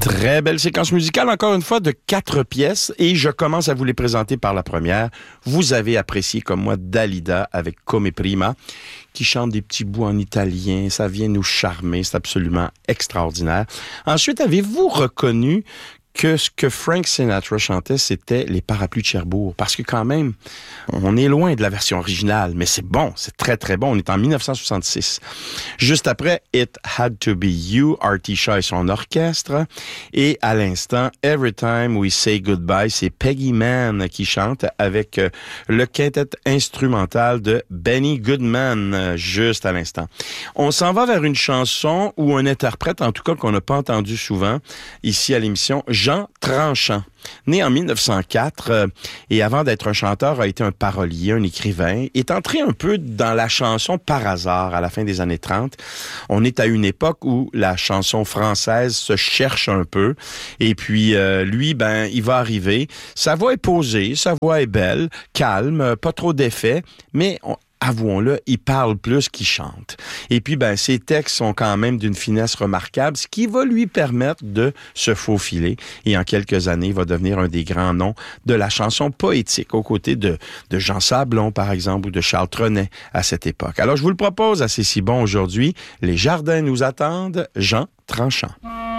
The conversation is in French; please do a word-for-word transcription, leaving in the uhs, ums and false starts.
Très belle séquence musicale, encore une fois, de quatre pièces. Et je commence à vous les présenter par la première. Vous avez apprécié, comme moi, Dalida avec Come Prima, qui chante des petits bouts en italien. Ça vient nous charmer. C'est absolument extraordinaire. Ensuite, avez-vous reconnu que ce que Frank Sinatra chantait, c'était les Parapluies de Cherbourg. Parce que quand même, on est loin de la version originale, mais c'est bon, c'est très très bon. On est en dix-neuf cent soixante-six. Juste après, It Had to Be You, Artie Shaw et son orchestre. Et à l'instant, Every Time We Say Goodbye, c'est Peggy Mann qui chante avec le quintet instrumental de Benny Goodman, juste à l'instant. On s'en va vers une chanson ou un interprète, en tout cas qu'on n'a pas entendu souvent, ici à l'émission, Jean Tranchant. Né en mille neuf cent quatre euh, et avant d'être un chanteur, a été un parolier, un écrivain, est entré un peu dans la chanson par hasard à la fin des années trente. On est à une époque où la chanson française se cherche un peu et puis euh, lui, ben, il va arriver. Sa voix est posée, sa voix est belle, calme, pas trop d'effets, mais on, avouons-le, il parle plus qu'il chante. Et puis, ben, ses textes sont quand même d'une finesse remarquable, ce qui va lui permettre de se faufiler. Et en quelques années, il va devenir un des grands noms de la chanson poétique, aux côtés de, de Jean Sablon, par exemple, ou de Charles Trenet à cette époque. Alors, je vous le propose à C'est si bon aujourd'hui. Les jardins nous attendent, Jean Tranchant.